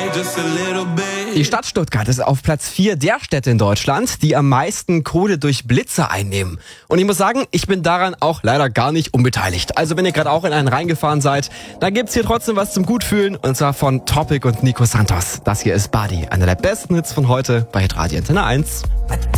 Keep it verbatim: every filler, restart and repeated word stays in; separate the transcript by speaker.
Speaker 1: Die Stadt Stuttgart ist auf Platz vier der Städte in Deutschland, die am meisten Kohle durch Blitzer einnehmen. Und ich muss sagen, ich bin daran auch leider gar nicht unbeteiligt. Also wenn ihr gerade auch in einen reingefahren seid, dann gibt's hier trotzdem was zum Gutfühlen. Und zwar von Topic und Nico Santos. Das hier ist Body, einer der besten Hits von heute bei Hitradio Antenne eins.